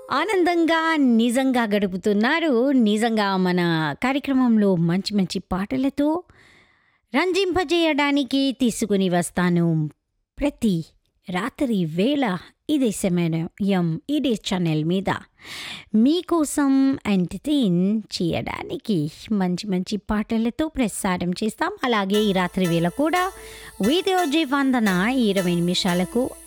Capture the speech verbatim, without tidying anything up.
ఆనందంగా నిజంగా గడుపుతున్నారు. నిజంగా మన కార్యక్రమంలో మంచి మంచి పాటలతో రంజింపజేయడానికి తీసుకొని వస్తాను. ప్రతి రాత్రి వేళ ఇదే సమయం ఇదే ఛానల్ మీద మీకోసం ఎంటర్‌టైన్ చేయడానికి మంచి మంచి పాటలతో ప్రసారం చేస్తాం. అలాగే ఈ రాత్రి వేళ కూడా వీడియో జీవందన ఇరవై నిమిషాలకు